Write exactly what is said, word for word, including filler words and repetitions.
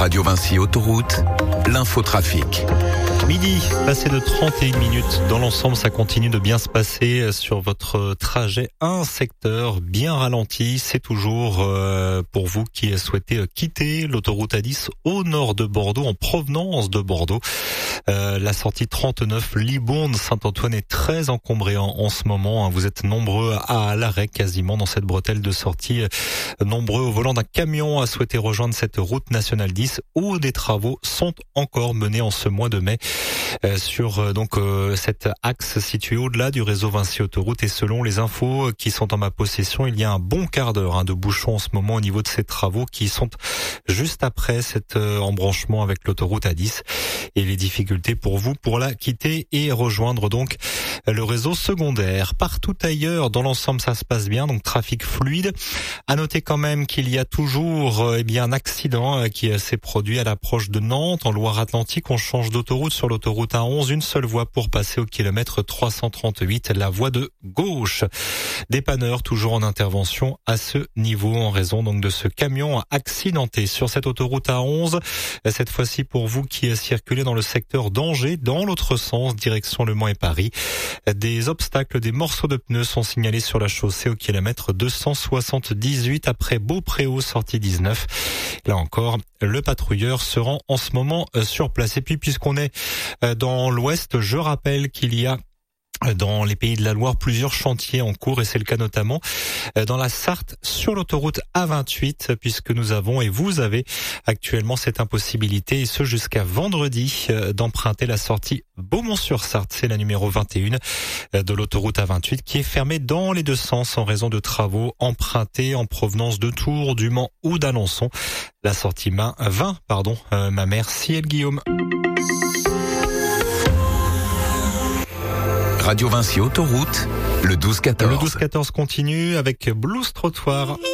Radio Vinci Autoroute, l'infotrafic. Midi, passé de trente et une minutes. Dans l'ensemble, ça continue de bien se passer sur votre trajet. Un secteur bien ralenti, c'est toujours euh, pour vous qui souhaitez quitter l'autoroute A dix au nord de Bordeaux, en provenance de Bordeaux. Euh, la sortie trente-neuf Libourne-Saint-Antoine est très encombrée en, en ce moment. Vous êtes nombreux à l'arrêt quasiment dans cette bretelle de sortie. Nombreux au volant d'un camion à souhaiter rejoindre cette route nationale dix où des travaux sont encore menés en ce mois de mai. Euh, sur euh, donc euh, cet axe situé au-delà du réseau Vinci Autoroute, et selon les infos qui sont en ma possession, il y a un bon quart d'heure hein, de bouchons en ce moment au niveau de ces travaux qui sont juste après cet euh, embranchement avec l'autoroute A dix, et les difficultés pour vous pour la quitter et rejoindre donc le réseau secondaire. Partout ailleurs dans l'ensemble ça se passe bien, donc trafic fluide. À noter quand même qu'il y a toujours euh, eh bien un accident euh, qui euh, s'est produit à l'approche de Nantes en Loire-Atlantique. On change d'autoroute sur l'autoroute A onze, une seule voie pour passer au kilomètre trois cent trente-huit, la voie de gauche. Dépanneur toujours en intervention à ce niveau en raison donc de ce camion accidenté sur cette autoroute A onze. Cette fois-ci pour vous qui circulez dans le secteur d'Angers, dans l'autre sens, direction Le Mans et Paris. Des obstacles, des morceaux de pneus sont signalés sur la chaussée au kilomètre deux cent soixante-dix-huit après Beaupréau, sortie dix-neuf. Là encore, le patrouilleur se rend en ce moment sur place. Et puis puisqu'on est dans l'ouest, je rappelle qu'il y a dans les Pays de la Loire plusieurs chantiers en cours, et c'est le cas notamment dans la Sarthe sur l'autoroute A vingt-huit, puisque nous avons et vous avez actuellement cette impossibilité, et ce jusqu'à vendredi, d'emprunter la sortie Beaumont-sur-Sarthe. C'est la numéro vingt et un de l'autoroute A vingt-huit qui est fermée dans les deux sens en raison de travaux empruntés en provenance de Tours, du Mans ou d'Alençon. La sortie vingt, pardon, euh, ma mère Ciel Guillaume. Radio Vinci Autoroute, le douze quatorze. Le douze quatorze continue avec Blues Trottoir.